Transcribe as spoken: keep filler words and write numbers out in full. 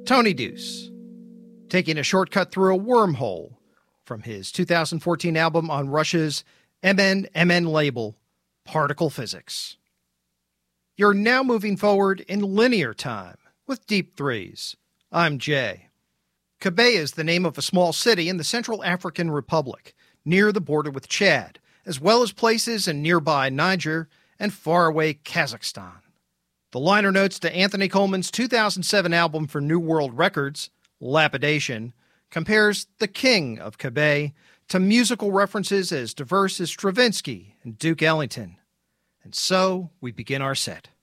Tony Deuce, taking a shortcut through a wormhole from his two thousand fourteen album on Rush's M N M N label, Particle Physics. You're now moving forward in linear time with Deep Threes. I'm Jay. Kebbi is the name of a small city in the Central African Republic, near the border with Chad, as well as places in nearby Niger and faraway Kazakhstan. The liner notes to Anthony Coleman's two thousand seven album for New World Records, Lapidation, compares the king of Kebbi to musical references as diverse as Stravinsky and Duke Ellington. And so we begin our set.